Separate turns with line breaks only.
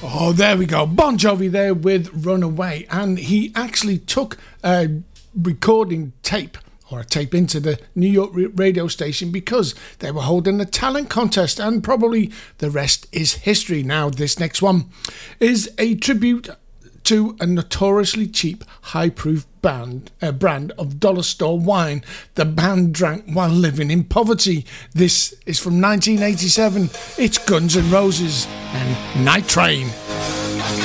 Oh, there we go. Bon Jovi there with Runaway. And he actually took a recording tape or a tape into the New York radio station because they were holding a talent contest, and probably the rest is history. Now, this next one is a tribute to a notoriously cheap, high-proof brand of dollar store wine the band drank while living in poverty. This is from 1987. It's Guns N' Roses and Night Train.